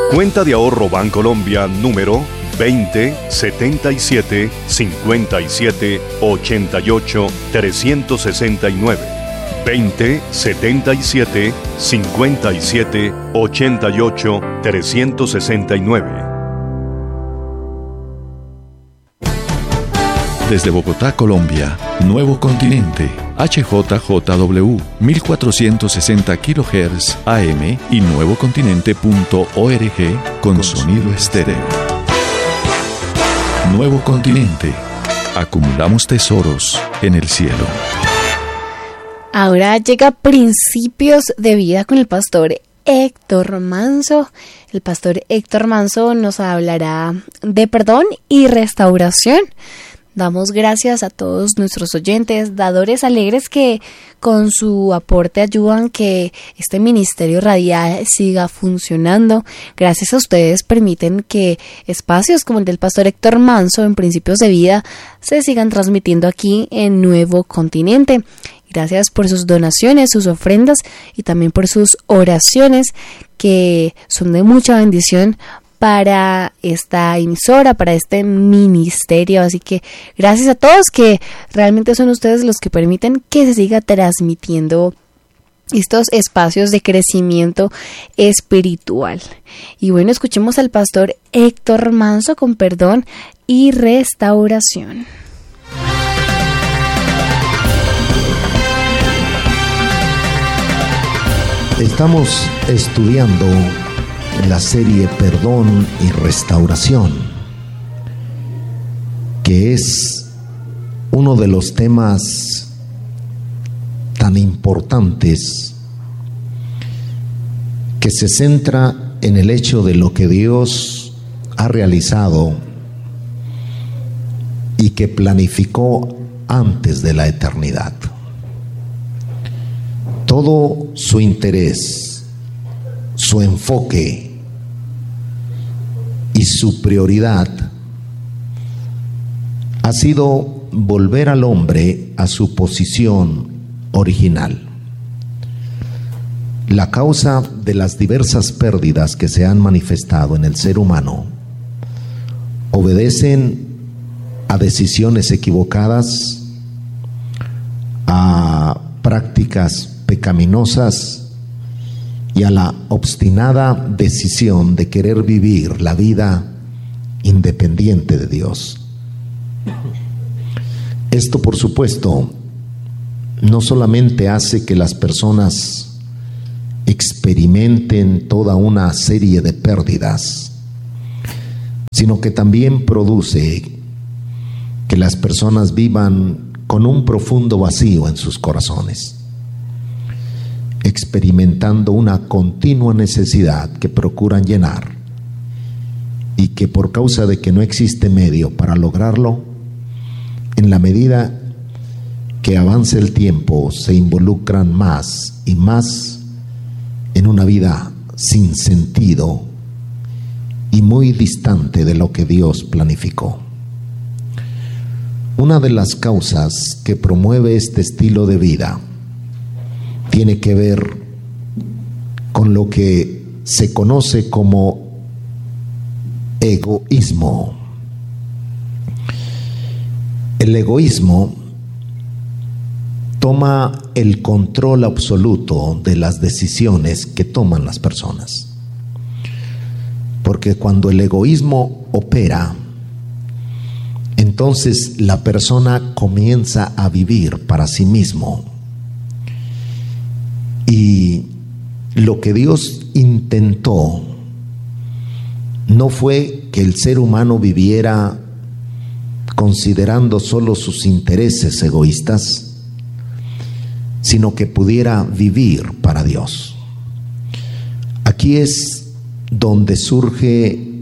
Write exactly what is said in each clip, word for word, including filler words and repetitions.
Cuenta de ahorro Bancolombia número veinte setenta y siete cincuenta y siete ochenta y ocho trescientos sesenta y nueve. veinte setenta y siete cincuenta y siete ochenta y ocho trescientos sesenta y nueve. Desde Bogotá, Colombia, Nuevo Continente, H J J W, mil cuatrocientos sesenta kilohertz A M y nuevocontinente punto org con, con sonido estéreo. Nuevo Continente. Acumulamos tesoros en el cielo. Ahora llega Principios de Vida con el pastor Héctor Manso. El pastor Héctor Manso nos hablará de perdón y restauración. Damos gracias a todos nuestros oyentes, dadores alegres que con su aporte ayudan que este ministerio radial siga funcionando. Gracias a ustedes permiten que espacios como el del pastor Héctor Manso en Principios de Vida se sigan transmitiendo aquí en Nuevo Continente. Gracias por sus donaciones, sus ofrendas y también por sus oraciones que son de mucha bendición para esta emisora, para este ministerio. Así que gracias a todos, que realmente son ustedes los que permiten que se siga transmitiendo estos espacios de crecimiento espiritual. Y bueno, escuchemos al pastor Héctor Manso con perdón y restauración. Estamos estudiando la serie Perdón y Restauración, que es uno de los temas tan importantes que se centra en el hecho de lo que Dios ha realizado y que planificó antes de la eternidad. Todo su interés, su enfoque y su prioridad ha sido volver al hombre a su posición original. La causa de las diversas pérdidas que se han manifestado en el ser humano obedecen a decisiones equivocadas, a prácticas pecaminosas y a la obstinada decisión de querer vivir la vida independiente de Dios. Esto, por supuesto, no solamente hace que las personas experimenten toda una serie de pérdidas, sino que también produce que las personas vivan con un profundo vacío en sus corazones, experimentando una continua necesidad que procuran llenar y que, por causa de que no existe medio para lograrlo, en la medida que avance el tiempo se involucran más y más en una vida sin sentido y muy distante de lo que Dios planificó. Una de las causas que promueve este estilo de vida tiene que ver con lo que se conoce como egoísmo. El egoísmo toma el control absoluto de las decisiones que toman las personas. Porque cuando el egoísmo opera, entonces la persona comienza a vivir para sí mismo. Y lo que Dios intentó no fue que el ser humano viviera considerando solo sus intereses egoístas, sino que pudiera vivir para Dios. Aquí es donde surge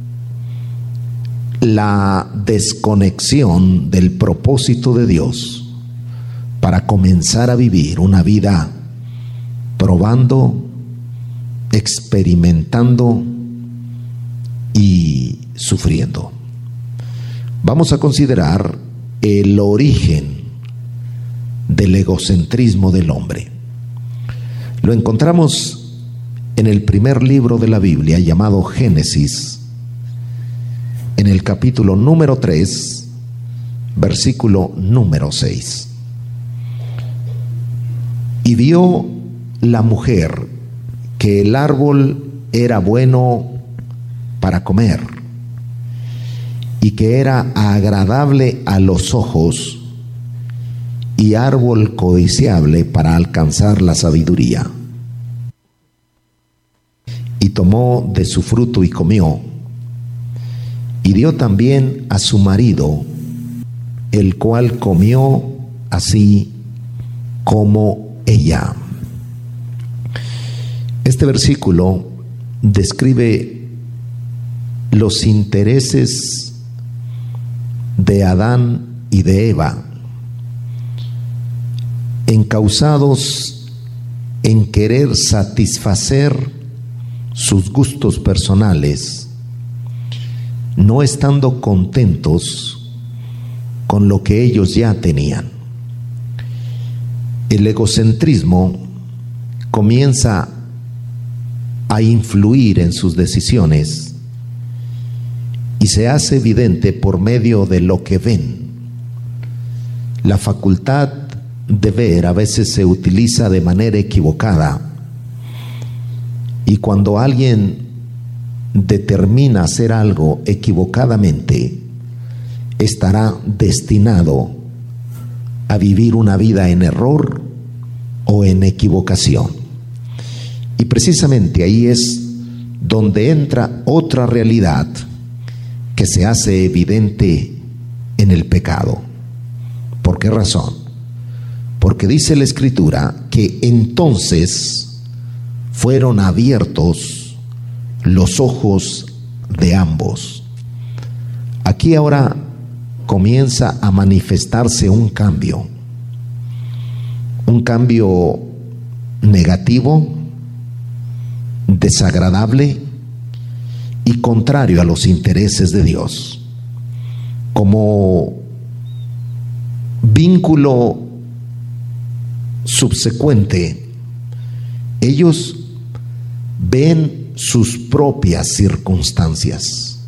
la desconexión del propósito de Dios para comenzar a vivir una vida probando, experimentando y sufriendo. Vamos a considerar el origen del egocentrismo del hombre. Lo encontramos en el primer libro de la Biblia llamado Génesis, en el capítulo número tres, versículo número seis. Y vio la mujer que el árbol era bueno para comer y que era agradable a los ojos y árbol codiciable para alcanzar la sabiduría. Y tomó de su fruto y comió, y dio también a su marido, el cual comió así como ella. Este versículo describe los intereses de Adán y de Eva, encausados en querer satisfacer sus gustos personales, no estando contentos con lo que ellos ya tenían. El egocentrismo comienza a influir en sus decisiones y se hace evidente por medio de lo que ven. La facultad de ver a veces se utiliza de manera equivocada, y cuando alguien determina hacer algo equivocadamente, estará destinado a vivir una vida en error o en equivocación. Y precisamente ahí es donde entra otra realidad que se hace evidente en el pecado. ¿Por qué razón? Porque dice la Escritura que entonces fueron abiertos los ojos de ambos. Aquí ahora comienza a manifestarse un cambio, un cambio negativo, desagradable y contrario a los intereses de Dios. Como vínculo subsecuente, ellos ven sus propias circunstancias.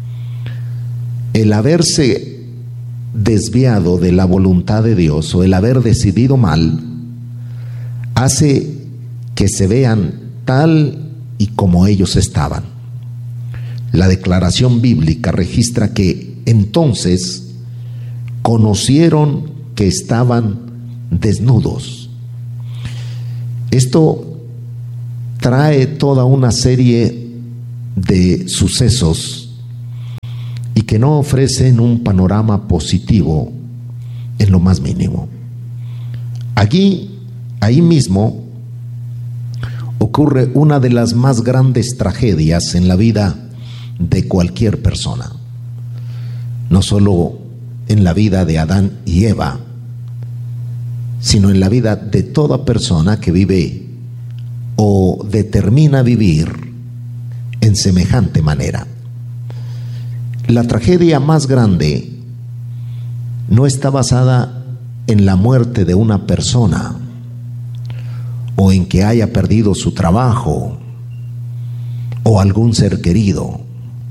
El haberse desviado de la voluntad de Dios o el haber decidido mal hace que se vean tal y como ellos estaban. La declaración bíblica registra que entonces conocieron que estaban desnudos. Esto trae toda una serie de sucesos y que no ofrecen un panorama positivo en lo más mínimo. Allí, ahí mismo, ocurre una de las más grandes tragedias en la vida de cualquier persona, no solo en la vida de Adán y Eva, sino en la vida de toda persona que vive o determina vivir en semejante manera. La tragedia más grande no está basada en la muerte de una persona o en que haya perdido su trabajo o algún ser querido.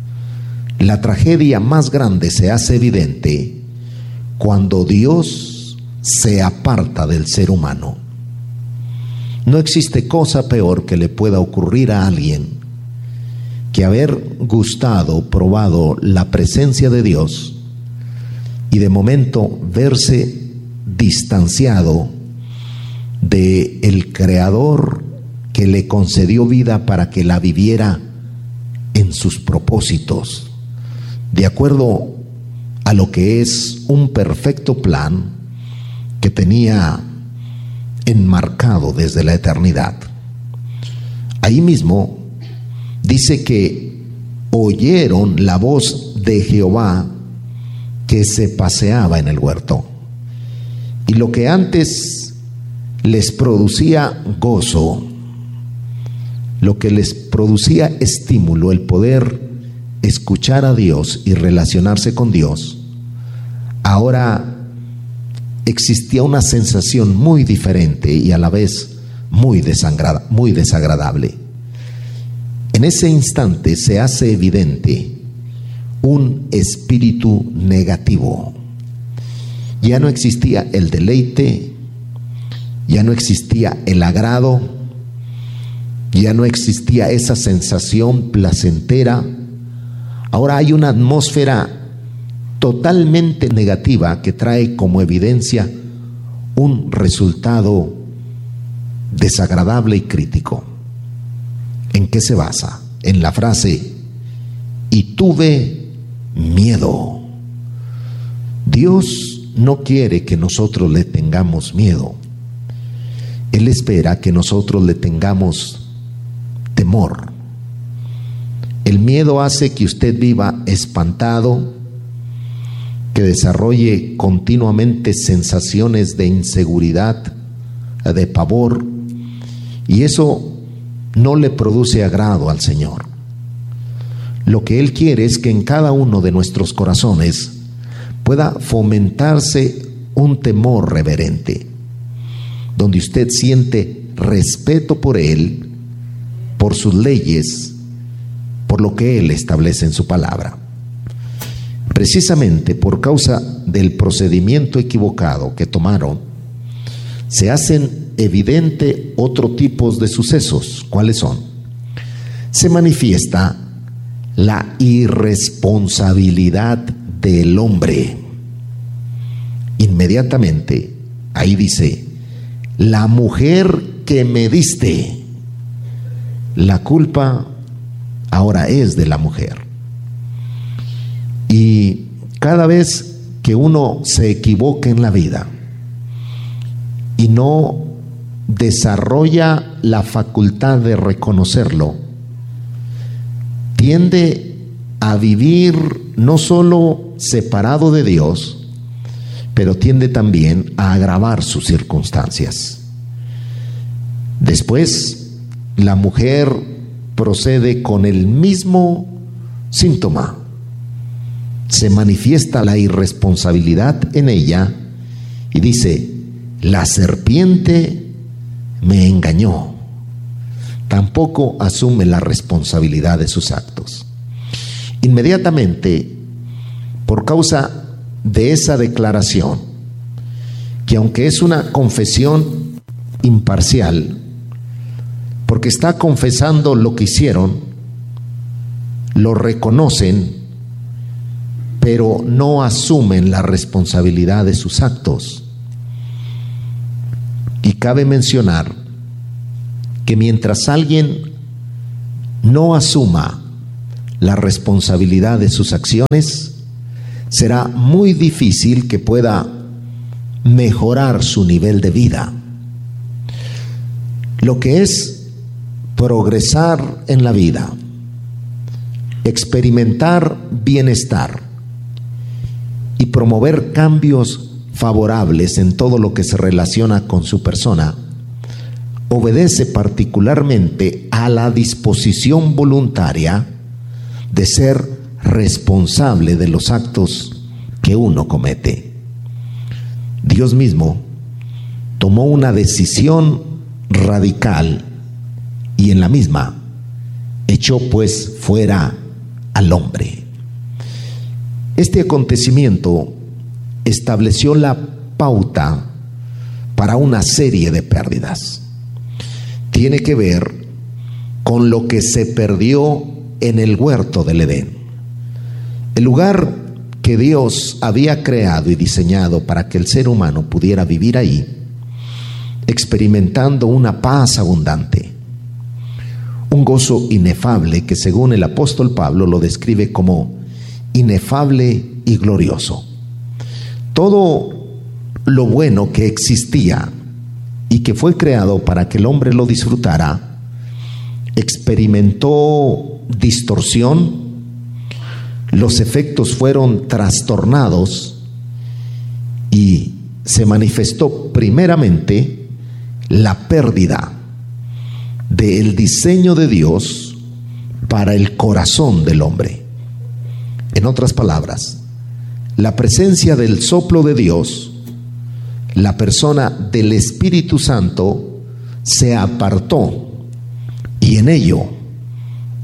La tragedia más grande se hace evidente cuando Dios se aparta del ser humano. No existe cosa peor que le pueda ocurrir a alguien que haber gustado, probado la presencia de Dios y de momento verse distanciado de el Creador que le concedió vida para que la viviera en sus propósitos, de acuerdo a lo que es un perfecto plan que tenía enmarcado desde la eternidad. Ahí mismo dice que oyeron la voz de Jehová que se paseaba en el huerto, y lo que antes les producía gozo, lo que les producía estímulo, el poder escuchar a Dios y relacionarse con Dios, ahora existía una sensación muy diferente y a la vez muy desagrada- muy desagradable. en ese instante se hace evidente un espíritu negativo. Ya no existía el deleite, ya no existía el agrado, ya no existía esa sensación placentera. Ahora hay una atmósfera totalmente negativa que trae como evidencia un resultado desagradable y crítico. ¿En qué se basa? En la frase, y tuve miedo. Dios no quiere que nosotros le tengamos miedo. Él espera que nosotros le tengamos temor. El miedo hace que usted viva espantado, que desarrolle continuamente sensaciones de inseguridad, de pavor, y eso no le produce agrado al Señor. Lo que Él quiere es que en cada uno de nuestros corazones pueda fomentarse un temor reverente, donde usted siente respeto por Él, por sus leyes, por lo que Él establece en su palabra. Precisamente por causa del procedimiento equivocado que tomaron, se hacen evidente otro tipo de sucesos. ¿Cuáles son? Se manifiesta la irresponsabilidad del hombre. Inmediatamente, ahí dice, la mujer que me diste. La culpa ahora es de la mujer. Y cada vez que uno se equivoca en la vida y no desarrolla la facultad de reconocerlo, tiende a vivir no solo separado de Dios, pero tiende también a agravar sus circunstancias. Después, la mujer procede con el mismo síntoma. Se manifiesta la irresponsabilidad en ella y dice, la serpiente me engañó. Tampoco asume la responsabilidad de sus actos. Inmediatamente, por causa de esa declaración, que aunque es una confesión imparcial, porque está confesando lo que hicieron, lo reconocen, pero no asumen la responsabilidad de sus actos. Y cabe mencionar que mientras alguien no asuma la responsabilidad de sus acciones, será muy difícil que pueda mejorar su nivel de vida. Lo que es progresar en la vida, experimentar bienestar y promover cambios favorables en todo lo que se relaciona con su persona, obedece particularmente a la disposición voluntaria de ser responsable de los actos que uno comete. Dios mismo tomó una decisión radical y en la misma echó pues fuera al hombre. Este acontecimiento estableció la pauta para una serie de pérdidas. Tiene que ver con lo que se perdió en el huerto del Edén. El lugar que Dios había creado y diseñado para que el ser humano pudiera vivir ahí, experimentando una paz abundante, un gozo inefable que según el apóstol Pablo lo describe como inefable y glorioso. Todo lo bueno que existía y que fue creado para que el hombre lo disfrutara, experimentó distorsión, los efectos fueron trastornados y se manifestó primeramente la pérdida del diseño de Dios para el corazón del hombre. En otras palabras, la presencia del soplo de Dios, la persona del Espíritu Santo, se apartó y en ello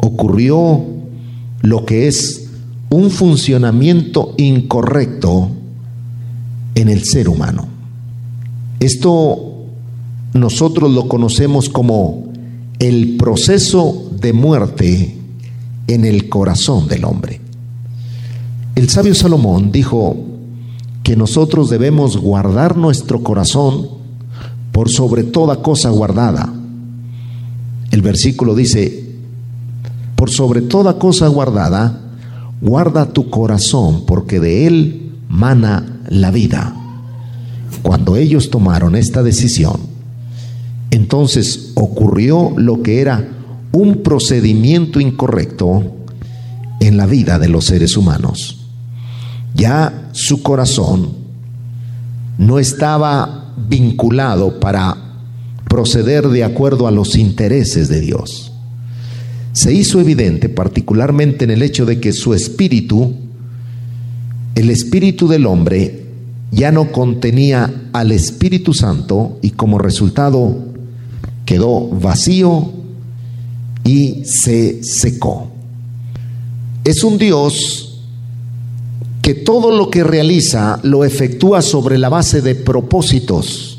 ocurrió lo que es un funcionamiento incorrecto en el ser humano. Esto nosotros lo conocemos como el proceso de muerte en el corazón del hombre. El sabio Salomón dijo que nosotros debemos guardar nuestro corazón por sobre toda cosa guardada. El versículo dice: por sobre toda cosa guardada, guarda tu corazón, porque de él mana la vida. Cuando ellos tomaron esta decisión, entonces ocurrió lo que era un procedimiento incorrecto en la vida de los seres humanos. Ya su corazón no estaba vinculado para proceder de acuerdo a los intereses de Dios. Se hizo evidente particularmente en el hecho de que su espíritu, el espíritu del hombre, ya no contenía al Espíritu Santo, y como resultado quedó vacío y se secó. Es un Dios que todo lo que realiza lo efectúa sobre la base de propósitos,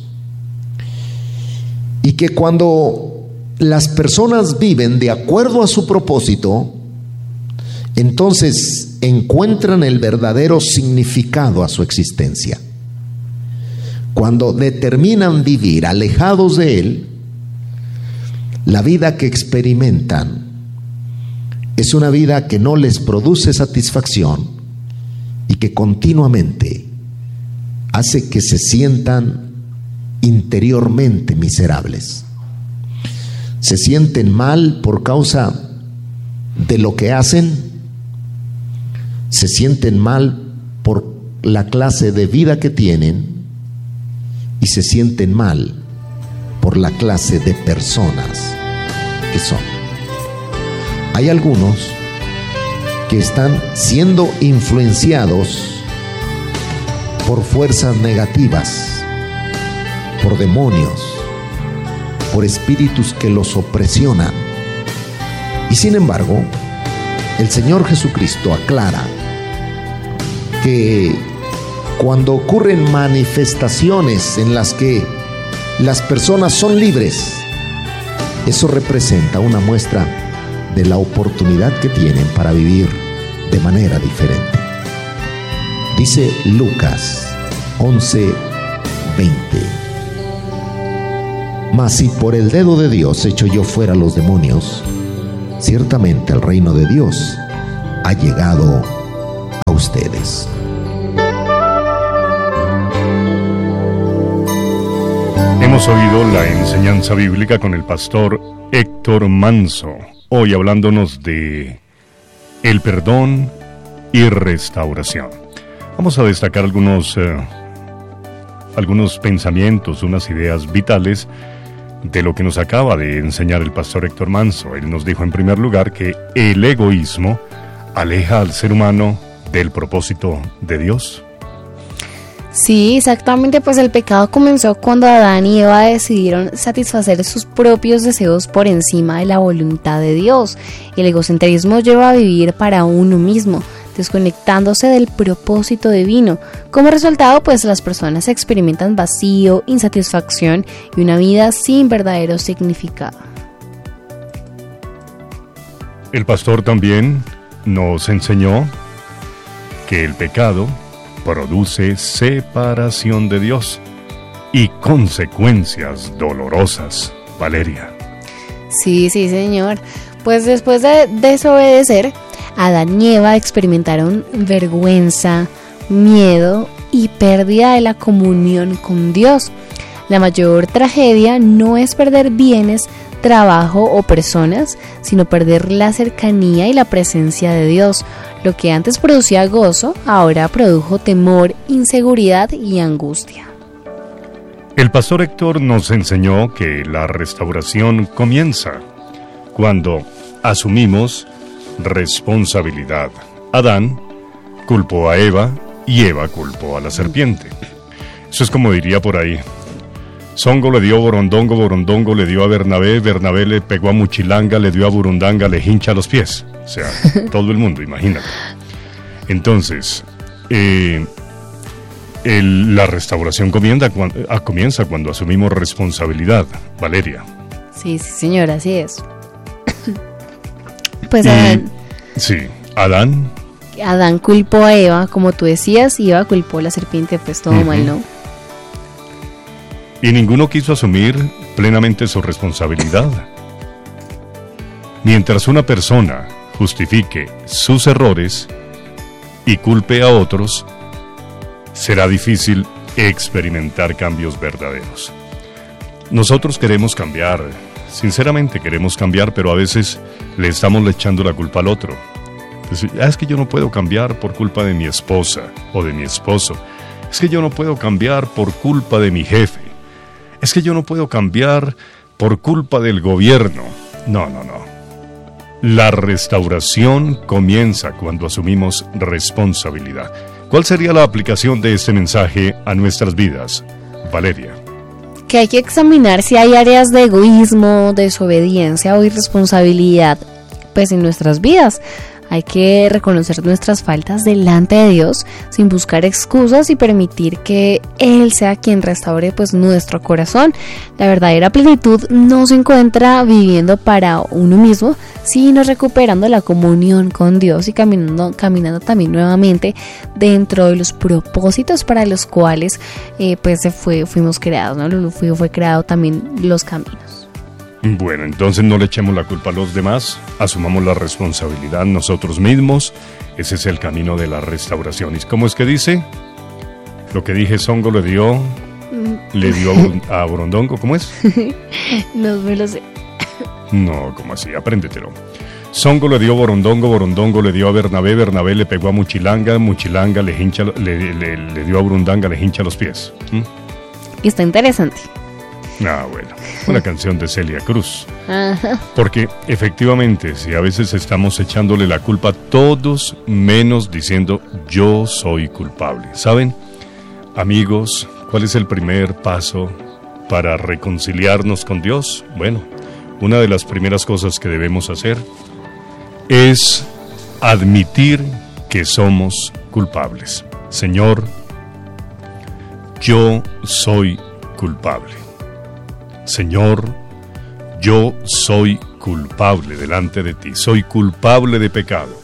y que cuando las personas viven de acuerdo a su propósito, entonces encuentran el verdadero significado a su existencia. Cuando determinan vivir alejados de Él, la vida que experimentan es una vida que no les produce satisfacción y que continuamente hace que se sientan interiormente miserables. Se sienten mal por causa de lo que hacen, se sienten mal por la clase de vida que tienen y se sienten mal por la clase de personas que son. Hay algunos que están siendo influenciados por fuerzas negativas, por demonios, por espíritus que los opresionan. Y sin embargo, el Señor Jesucristo aclara que cuando ocurren manifestaciones en las que las personas son libres, eso representa una muestra de la oportunidad que tienen para vivir de manera diferente. Dice Lucas once veinte: mas si por el dedo de Dios echo yo fuera los demonios, ciertamente el reino de Dios ha llegado a ustedes. Hemos oído la enseñanza bíblica con el pastor Héctor Manso, hoy hablándonos de el perdón y restauración. Vamos a destacar algunos, eh, algunos pensamientos, unas ideas vitales de lo que nos acaba de enseñar el pastor Héctor Manso. Él nos dijo en primer lugar que el egoísmo aleja al ser humano del propósito de Dios. Sí, exactamente, pues el pecado comenzó cuando Adán y Eva decidieron satisfacer sus propios deseos por encima de la voluntad de Dios. El egocentrismo lleva a vivir para uno mismo, desconectándose del propósito divino. Como resultado, pues las personas experimentan vacío, insatisfacción y una vida sin verdadero significado. El pastor también nos enseñó que el pecado produce separación de Dios y consecuencias dolorosas. Valeria. Sí, sí, señor. Pues después de desobedecer, Adán y Eva experimentaron vergüenza, miedo y pérdida de la comunión con Dios. La mayor tragedia no es perder bienes, trabajo o personas, sino perder la cercanía y la presencia de Dios. Lo que antes producía gozo, ahora produjo temor, inseguridad y angustia. El pastor Héctor nos enseñó que la restauración comienza cuando asumimos responsabilidad. Adán culpó a Eva y Eva culpó a la serpiente. Eso es como diría por ahí: Songo le dio a Borondongo, Borondongo le dio a Bernabé, Bernabé le pegó a Muchilanga, le dio a Burundanga, le hincha los pies. O sea, todo el mundo, imagínate. Entonces, eh, el, la restauración comienza cuando, ah, comienza cuando asumimos responsabilidad. Valeria. Sí, sí, señor, así es. Pues y, Adán, sí, Adán. Adán culpó a Eva, como tú decías, y Eva culpó a la serpiente, pues todo uh-huh. mal, ¿no? Y ninguno quiso asumir plenamente su responsabilidad. Mientras una persona justifique sus errores y culpe a otros, será difícil experimentar cambios verdaderos. Nosotros queremos cambiar, sinceramente queremos cambiar, pero a veces le estamos echando la culpa al otro. Pues, es que yo no puedo cambiar por culpa de mi esposa o de mi esposo. Es que yo no puedo cambiar por culpa de mi jefe. Es que yo no puedo cambiar por culpa del gobierno. No, no, no. La restauración comienza cuando asumimos responsabilidad. ¿Cuál sería la aplicación de este mensaje a nuestras vidas, Valeria? Que hay que examinar si hay áreas de egoísmo, desobediencia o irresponsabilidad, pues en nuestras vidas. Hay que reconocer nuestras faltas delante de Dios sin buscar excusas y permitir que Él sea quien restaure pues nuestro corazón. La verdadera plenitud no se encuentra viviendo para uno mismo, sino recuperando la comunión con Dios y caminando, caminando también nuevamente dentro de los propósitos para los cuales eh, pues se fue, fuimos creados, ¿no? Fue, fue creado también los caminos. Bueno, entonces no le echemos la culpa a los demás, asumamos la responsabilidad nosotros mismos. Ese es el camino de la restauración. ¿Y cómo es que dice? Lo que dije, Songo le dio, le dio a, a Borondongo, ¿cómo es? No me lo sé. No, ¿cómo así? Apréndetelo. Songo le dio a Borondongo, Borondongo le dio a Bernabé, Bernabé le pegó a Muchilanga, Muchilanga le, hincha, le, le, le dio a Burundanga, le hincha los pies. ¿Mm? Está interesante. Ah, bueno, una canción de Celia Cruz. Ajá. Porque efectivamente, si a veces estamos echándole la culpa a todos, menos diciendo yo soy culpable. ¿Saben? Amigos, ¿cuál es el primer paso para reconciliarnos con Dios? Bueno, una de las primeras cosas que debemos hacer es admitir que somos culpables. Señor, yo soy culpable. Señor, yo soy culpable delante de ti, soy culpable de pecado.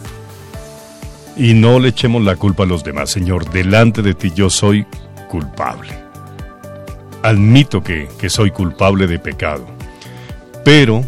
Y no le echemos la culpa a los demás, Señor, delante de ti yo soy culpable. Admito que, que soy culpable de pecado, pero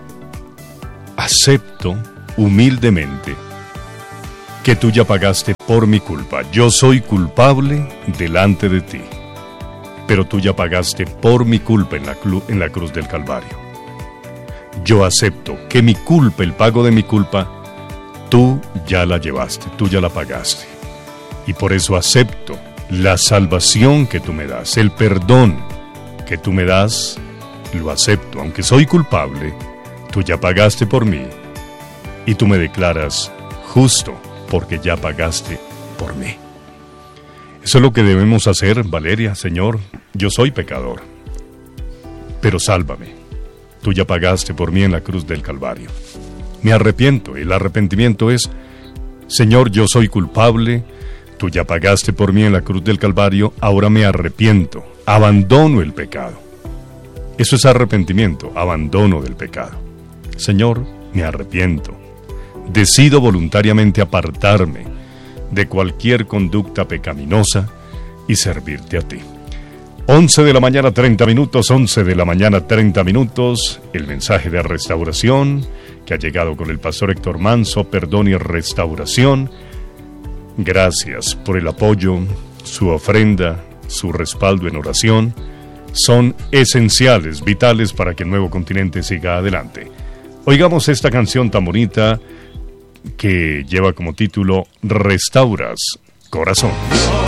acepto humildemente que tú ya pagaste por mi culpa. Yo soy culpable delante de ti, pero tú ya pagaste por mi culpa en la, cru- en la cruz del Calvario. Yo acepto que mi culpa, el pago de mi culpa, tú ya la llevaste, tú ya la pagaste. Y por eso acepto la salvación que tú me das, el perdón que tú me das, lo acepto. Aunque soy culpable, tú ya pagaste por mí y tú me declaras justo porque ya pagaste por mí. Eso es lo que debemos hacer, Valeria. Señor, yo soy pecador, pero sálvame. Tú ya pagaste por mí en la cruz del Calvario. Me arrepiento. El arrepentimiento es, Señor, yo soy culpable, tú ya pagaste por mí en la cruz del Calvario, ahora me arrepiento, abandono el pecado. Eso es arrepentimiento, abandono del pecado. Señor, me arrepiento. Decido voluntariamente apartarme de cualquier conducta pecaminosa y servirte a ti. once de la mañana, treinta minutos, once de la mañana, treinta minutos, el mensaje de restauración que ha llegado con el pastor Héctor Manso, perdón y restauración. Gracias por el apoyo, su ofrenda, su respaldo en oración. Son esenciales, vitales para que el Nuevo Continente siga adelante. Oigamos esta canción tan bonita que lleva como título Restauras Corazones.